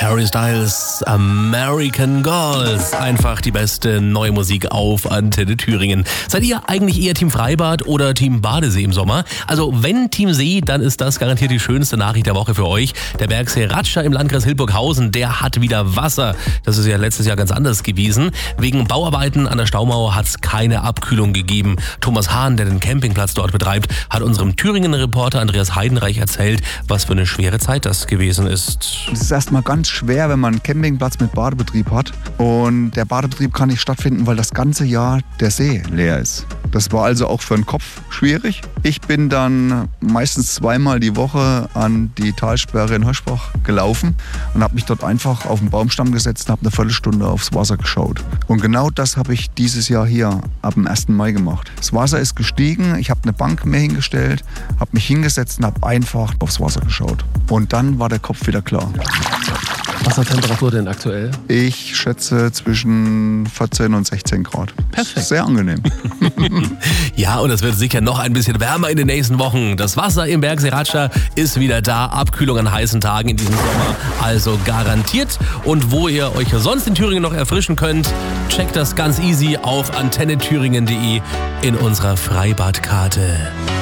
Harry Styles, American Girls. Einfach die beste neue Musik auf Antenne Thüringen. Seid ihr eigentlich eher Team Freibad oder Team Badesee im Sommer? Also wenn Team See, dann ist das garantiert die schönste Nachricht der Woche für euch. Der Bergsee Ratscha im Landkreis Hildburghausen, der hat wieder Wasser. Das ist ja letztes Jahr ganz anders gewesen. Wegen Bauarbeiten an der Staumauer hat es keine Abkühlung gegeben. Thomas Hahn, der den Campingplatz dort betreibt, hat unserem Thüringen-Reporter Andreas Heidenreich erzählt, was für eine schwere Zeit das gewesen ist. Es ist erstmal ganz schwer, wenn man einen Campingplatz mit Badebetrieb hat. Und der Badebetrieb kann nicht stattfinden, weil das ganze Jahr der See leer ist. Das war also auch für den Kopf schwierig. Ich bin dann meistens zweimal die Woche an die Talsperre in Höschbach gelaufen und habe mich dort einfach auf den Baumstamm gesetzt und habe eine Viertelstunde aufs Wasser geschaut. Und genau das habe ich dieses Jahr hier ab dem 1. Mai gemacht. Das Wasser ist gestiegen, ich habe eine Bank mir hingestellt, habe mich hingesetzt und habe einfach aufs Wasser geschaut. Und dann war der Kopf wieder klar. Wassertemperatur denn aktuell? Ich schätze zwischen 14 und 16 Grad. Perfekt. Sehr angenehm. Ja, und es wird sicher noch ein bisschen wärmer in den nächsten Wochen. Das Wasser im Bergsee Ratscha ist wieder da. Abkühlung an heißen Tagen in diesem Sommer. Also garantiert. Und wo ihr euch sonst in Thüringen noch erfrischen könnt, checkt das ganz easy auf antennethüringen.de in unserer Freibadkarte.